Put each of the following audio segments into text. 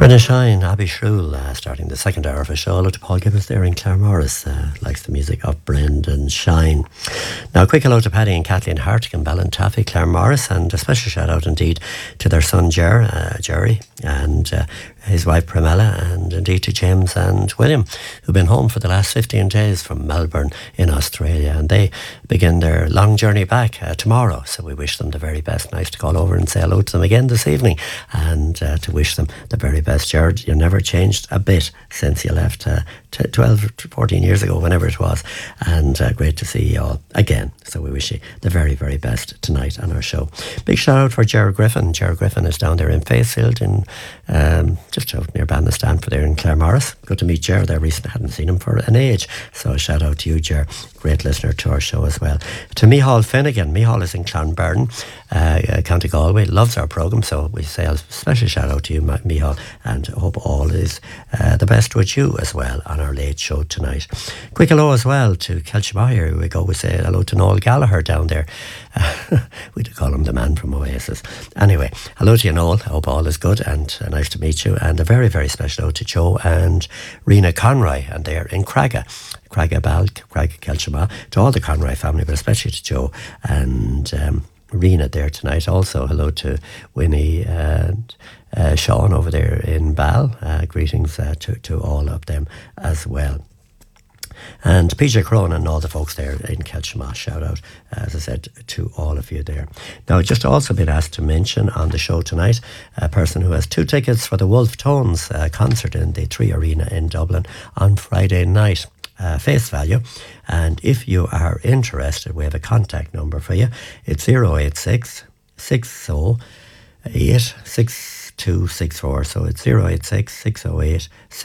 Brendan Shine, Abby Shrewl, starting the second hour of a show. Hello to Paul Gibbons there in Claremorris, likes the music of Brendan Shine. Now, a quick hello to Paddy and Kathleen Hartigan, Ballintaffy, Claremorris, and a special shout out indeed to their son Jerry, and his wife Primella, and indeed to James and William, who've been home for the last 15 days from Melbourne in Australia, and they begin their long journey back tomorrow, so we wish them the very best. Nice to call over and say hello to them again this evening, and to wish them the very best. Jared, you never changed a bit since you left 12, 14 years ago, whenever it was, and great to see you all again. So we wish you the very, very best tonight on our show. Big shout out for Gerard Griffin. Gerard Griffin is down there in Facefield, in just out near Bannister there in Claremorris. Good to meet Gerard there recently. Hadn't seen him for an age. So a shout out to you, Gerard. Great listener to our show as well. To Micheál Finnegan. Micheál is in Clonberne, County Galway. Loves our programme, so we say a special shout out to you, Micheál, and hope all is the best with you as well on our late show tonight. Quick hello as well to Kelchima. Here we go. We say hello to Noel Gallagher down there. We do call him the man from Oasis. Anyway, hello to you, Noel. I hope all is good and nice to meet you. And a very, very special hello to Joe and Rena Conroy, and they're in Cragga Kelchima, to all the Conroy family, but especially to Joe and Rena there tonight. Also hello to Winnie and Sean over there in Bal. Greetings to all of them as well. And PJ Crone and all the folks there in Kelchima, shout out, as I said, to all of you there. Now, I've just also been asked to mention on the show tonight a person who has 2 tickets for the Wolf Tones concert in the 3 Arena in Dublin on Friday night. Face value, and if you are interested, we have a contact number for you. It's 086 608 6264, so it's 086 608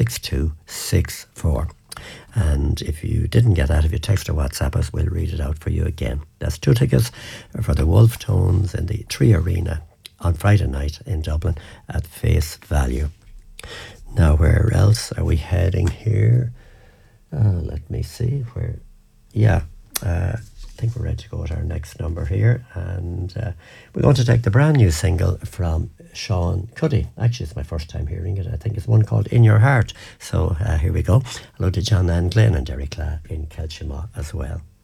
6264. And if you didn't get that, if you text or WhatsApp us, we'll read it out for you again. That's 2 tickets for the Wolf Tones in the 3 Arena on Friday night in Dublin at face value. Now, where else are we heading here? Let me see where. Yeah, I think we're ready to go at our next number here, and we're going to take the brand new single from Sean Cuddy. Actually, it's my first time hearing it. I think it's one called In Your Heart. So here we go. Hello to John and Glenn and Derek Cla in Kelchima as well.